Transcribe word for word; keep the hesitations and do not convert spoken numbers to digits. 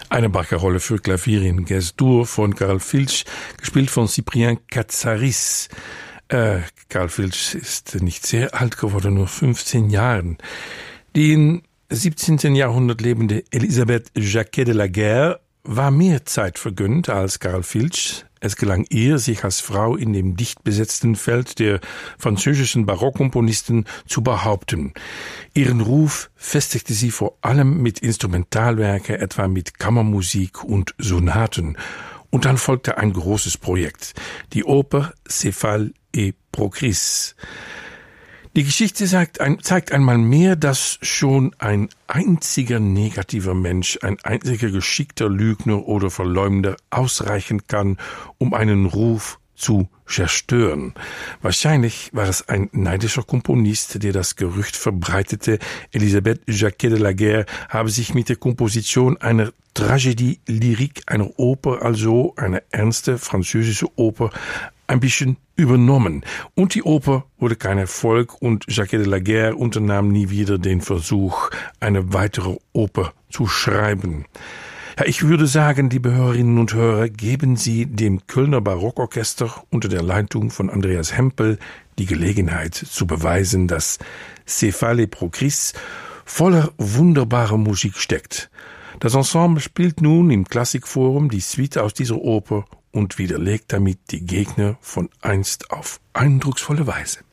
Eine Barcarolle für Klavier in Ges-Dur von Karl Filch, gespielt von Cyprien Katsaris. Äh, Karl Filch ist nicht sehr alt geworden, nur fünfzehn Jahren. Die im siebzehnten Jahrhundert lebende Elisabeth Jacquet de la Guerre war mehr Zeit vergönnt als Karl Filch. Es gelang ihr, sich als Frau in dem dicht besetzten Feld der französischen Barockkomponisten zu behaupten. Ihren Ruf festigte sie vor allem mit Instrumentalwerke, etwa mit Kammermusik und Sonaten. Und dann folgte ein großes Projekt, die Oper Céphale et Procris. Die Geschichte zeigt, ein, zeigt einmal mehr, dass schon ein einziger negativer Mensch, ein einziger geschickter Lügner oder Verleumder ausreichen kann, um einen Ruf zu zerstören. Wahrscheinlich war es ein neidischer Komponist, der das Gerücht verbreitete, Elisabeth Jacquet de la Guerre habe sich mit der Komposition einer Tragödie lyrique, einer Oper, also eine ernste französische Oper, ein bisschen übernommen. Und die Oper wurde kein Erfolg und Jacquet de la Guerre unternahm nie wieder den Versuch, eine weitere Oper zu schreiben. Ja, ich würde sagen, liebe Hörerinnen und Hörer, geben Sie dem Kölner Barockorchester unter der Leitung von Andreas Hempel die Gelegenheit zu beweisen, dass Céphale et Procris voller wunderbarer Musik steckt. Das Ensemble spielt nun im Klassikforum die Suite aus dieser Oper und widerlegt damit die Gegner von einst auf eindrucksvolle Weise.